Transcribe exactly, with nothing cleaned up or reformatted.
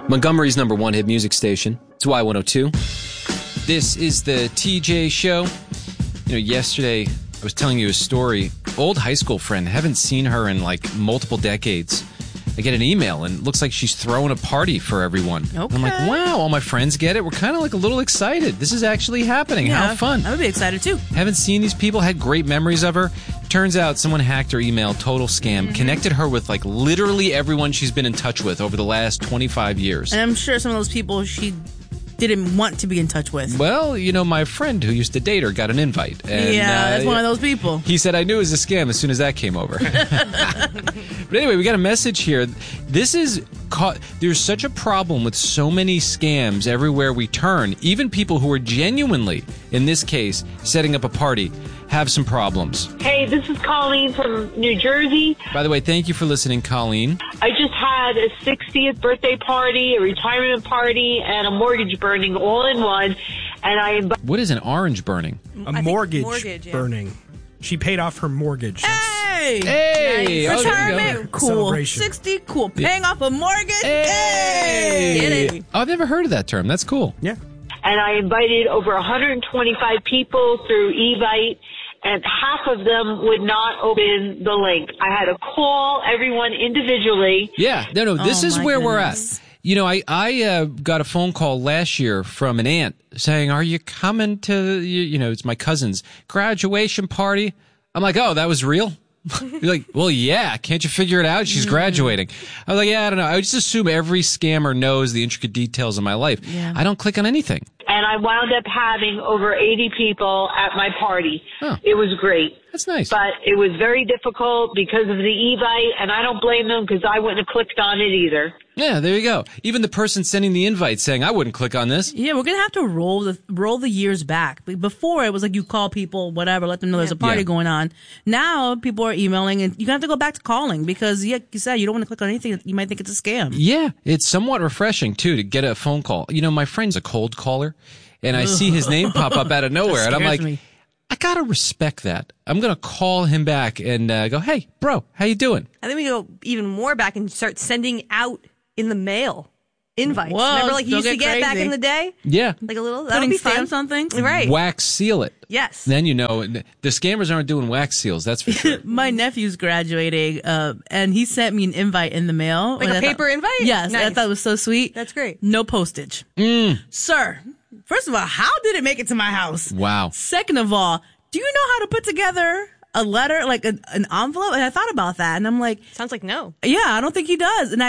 Montgomery's number one hit music station. It's Y one oh two. This is the T J Show. You know, yesterday I was telling you a story. Old high school friend. Haven't seen her in like multiple decades. I get an email and it looks like she's throwing a party for everyone. Okay. And I'm like, wow, all my friends get it. We're kind of like a little excited. This is actually happening. Yeah, How fun. I would be excited too. Haven't seen these people, had great memories of her. Turns out someone hacked her email, total scam, mm-hmm. connected her with like literally everyone she's been in touch with over the last twenty-five years. And I'm sure some of those people she didn't want to be in touch with. Well, you know, my friend who used to date her got an invite. And, yeah, that's uh, one of those people. He said, I knew it was a scam as soon as that came over. But anyway, we got a message here. This is, ca- there's such a problem with so many scams everywhere we turn. Even people who are genuinely, in this case, setting up a party, have some problems. Hey, this is Colleen from New Jersey. By the way, thank you for listening, Colleen. I just had a sixtieth birthday party, a retirement party, and a mortgage burning all in one. And I inv- What is an orange burning? A mortgage, mortgage yeah. burning. She paid off her mortgage. Hey! Hey! Nice. Oh, retirement, cool. sixty, cool. Paying yeah. off a mortgage. Hey! Hey. Oh, I've never heard of that term. That's cool. Yeah. And I invited over one hundred twenty-five people through Evite. And half of them would not open the link. I had to call everyone individually. Yeah, no, no, this oh is where goodness. we're at. You know, I, I uh, got a phone call last year from an aunt saying, are you coming to, you, you know, it's my cousin's graduation party? I'm like, oh, that was real? You're like, well, yeah, can't you figure it out? She's graduating. I was like, yeah, I don't know. I just assume every scammer knows the intricate details of my life. Yeah. I don't click on anything. And I wound up having over eighty people at my party. Oh. It was great. That's nice. But it was very difficult because of the Evite, and I don't blame them because I wouldn't have clicked on it either. Yeah, there you go. Even the person sending the invite saying, I wouldn't click on this. Yeah, we're going to have to roll the roll the years back. Before, it was like you call people, whatever, let them know there's a party yeah. going on. Now, people are emailing, and you have to go back to calling because, like you said, you don't want to click on anything. You might think it's a scam. Yeah, it's somewhat refreshing, too, to get a phone call. You know, my friend's a cold caller, and I see his name pop up out of nowhere, and I'm like, me. I got to respect that. I'm going to call him back and uh, go, hey, bro, how you doing? I think we go even more back and start sending out in the mail invites. Whoa, Remember, like you used to get crazy. back in the day? Yeah. Like a little, that would Putting be fun. stamps on things? Right. Wax seal it. Yes. Then you know, the scammers aren't doing wax seals, that's for sure. My nephew's graduating, uh, and he sent me an invite in the mail. Like a I paper thought, invite? Yes. Nice. I thought it was so sweet. That's great. No postage. Mm. Sir, first of all, how did it make it to my house? Wow. Second of all, do you know how to put together a letter, like a, an envelope? And I thought about that, and I'm like... Sounds like no. Yeah, I don't think he does. And I